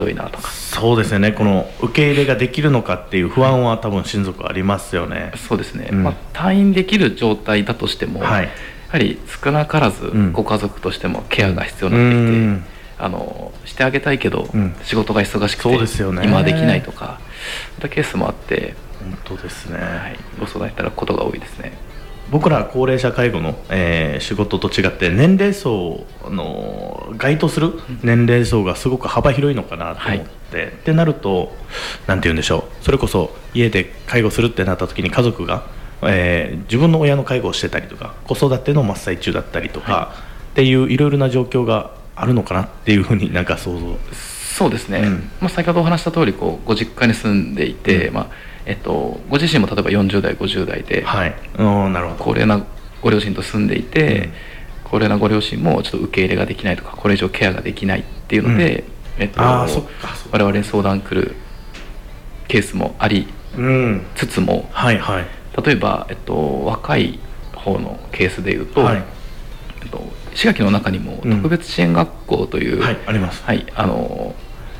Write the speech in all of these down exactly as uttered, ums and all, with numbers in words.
どいなとか。 そうですよね。この受け入れができるのかっていう不安は多分親族ありますよね。 そうですね、 うんまあ、退院できる状態だとしても、 はい、 やはり少なからずうんご家族としてもケアが必要になっていて、 うんあのしてあげたいけど、 うん仕事が忙しくそうてですよね今はできないとか、そういったケースもあって、 本当ですね。 はい、ご相談いただくことが多いですね。 僕ら高齢者介護の、えー仕事と違って年齢層の該当する年齢層がすごく幅広いのかなと思って、はい、ってなるとなんて言うんでしょう、それこそ家で介護するってなった時に家族が、えー自分の親の介護をしてたりとか子育ての真っ最中だったりとか、はい、っていういろいろな状況があるのかなっていうふうになんか想像。 そうですね、うんまあ、先ほどお話した通りこうご実家に住んでいて、うんまあえっと、ご自身も例えばよんじゅう代ごじゅう代で、 はい、うんなるほど、 高齢なご両親と住んでいて、うん、高齢なご両親もちょっと受け入れができないとかこれ以上ケアができないっていうので、うんえっと、我々に相談来るケースもありつつも、うんはいはい、例えば、えっと、若い方のケースでいうと、はいえっと、滋賀県の中にも特別支援学校という、 うんはい、あります、 はい、あの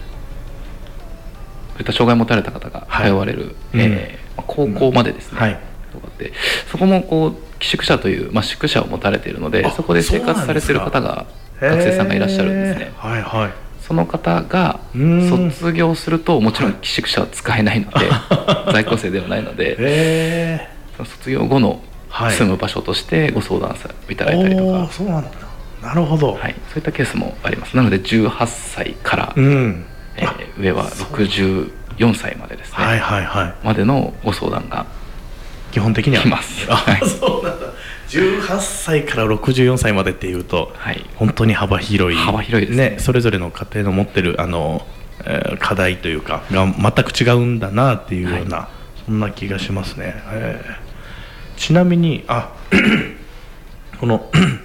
そういった障害を持たれた方が通われる、はいえー、高校までですね、うんはい、とかってそこもこう寄宿舎という、まあ、宿舎を持たれているのでそこで生活されている方が学生さんがいらっしゃるんですね。 はいはい、 その方が卒業するともちろん寄宿舎は使えないので、はい、在校生ではないので卒業後の住む場所としてご相談いただいたりとか、はい、 そうなんだ、なるほど、 はい、そういったケースもあります。なのでじゅうはっさいから、うんえー、上はろくじゅうよんさいまでですね、はいはいはい、までのご相談が基本的には来ます。 あ、はい、そうなんだ。じゅうはっさいからろくじゅうよんさいまでっていうと、はい、本当に幅広い、 幅広いですね。 ね、それぞれの家庭の持ってるあの、えー、課題というかが全く違うんだなっていうような、はい、そんな気がしますね。えー、ちなみにあこの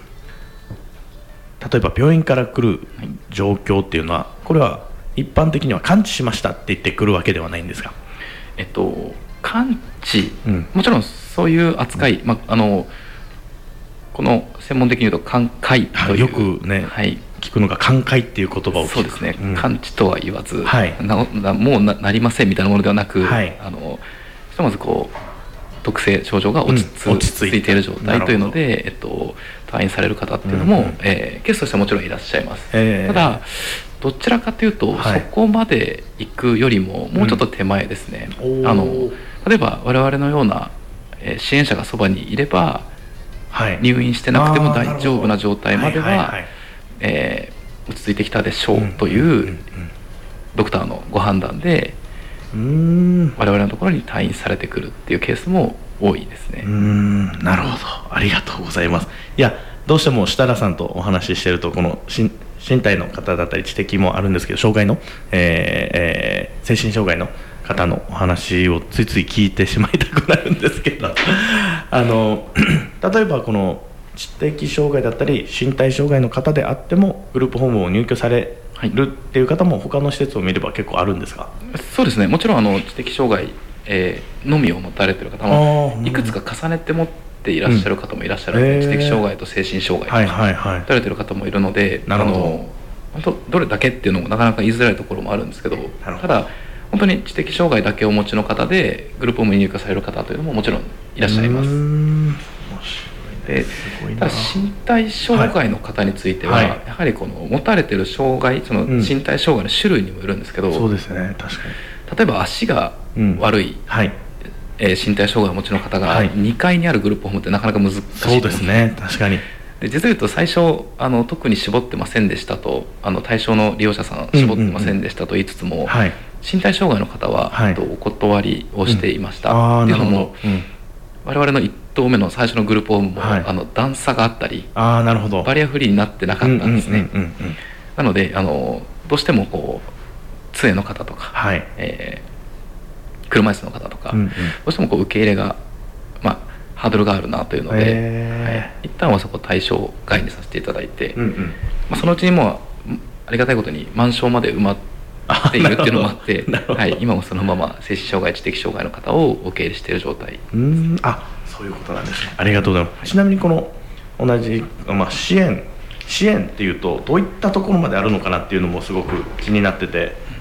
例えば病院から来る状況っていうのはこれは一般的には完治しましたって言ってくるわけではないんですか？ えっと完治、うん、もちろんそういう扱い、うんま、あのこの専門的に言うと寛解という、 よくね、はい、聞くのが寛解っていう言葉を聞く。 そうですね、うん、完治とは言わず、 はい、 ななもう な, なりませんみたいなものではなく、はい、あのひとまずこう特性症状が落ち着、うん、落ち着いている状態というので、えっと、退院される方っていうのも、うんうんえー、ケースとしてはもちろんいらっしゃいます、えー、ただどちらかというと、はい、そこまで行くよりももうちょっと手前ですね、うん、あの例えば我々のような、えー、支援者がそばにいれば、はい、入院してなくても大丈夫な状態までは落ち着いてきたでしょうという、うんうんうん、ドクターのご判断でうーん我々のところに退院されてくるっていうケースも多いですね。 うーんなるほど、ありがとうございます。いやどうしても設楽さんとお話ししてるとこの身体の方だったり知的もあるんですけど障害の、えーえー、精神障害の方のお話をついつい聞いてしまいたくなるんですけどあの例えばこの知的障害だったり身体障害の方であってもグループホームを入居されるっていう方も他の施設を見れば結構あるんですか？ そうですね、もちろんあの知的障害、えー、のみを持たれている方もいくつか重ねて持っていらっしゃる方もいらっしゃるので、うん、知的障害と精神障害とか持たれている方もいるので、なるほど、あの本当どれだけっていうのもなかなか言いづらいところもあるんですけど、ただ本当に知的障害だけをお持ちの方でグループホームに入居される方というのももちろんいらっしゃいます。うーんでただ身体障害の方については、はい、やはりこの持たれている障害その身体障害の種類にもよるんですけど、 うん、そうですね、確かに例えば足が悪い、うんはいえー、身体障害をお持ちの方がにかいにあるグループホームってなかなか難しい、 そうですね、確かに。 で実を言うと最初あの特に絞ってませんでしたとあの対象の利用者さん絞ってませんでしたと言いつつも、うんうんうんはい、身体障害の方は、はい、お断りをしていました、うん、っていうのも、うん、我々のいち棟目の最初のグループホームも、はい、あの段差があったりあなるほどバリアフリーになってなかったんですね。なのであのどうしてもこう杖の方とか、はいえー、車椅子の方とか、うんうん、どうしてもこう受け入れが、まあ、ハードルがあるなというので、はい、一旦はそこ対象外にさせていただいて、うんうんまあ、そのうちにもうありがたいことに満床まで埋まっているっていうのもあってはい、今もそのまま精神障害知的障害の方を受け入れしている状態。 うんあそういうことなんですね。ありがとうございます、はい、ちなみにこの同じ、まあ、支援支援っていうとどういったところまであるのかなっていうのもすごく気になってて、